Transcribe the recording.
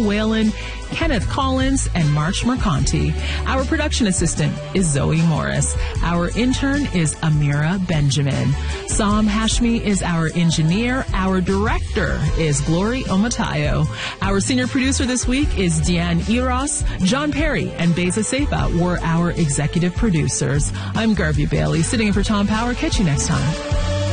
Whalen, Kenneth Collins, and March Mercanti. Our production assistant is Zoe Morris. Our intern is Amira Benjamin. Sam Hashmi is our engineer. Our director is Glory Omatayo. Our senior producer this week is Deanne Eros. John Perry and Beza Seifa were our executive producers. I'm Garvey Bailey, sitting in for Tom Power. Catch you next time.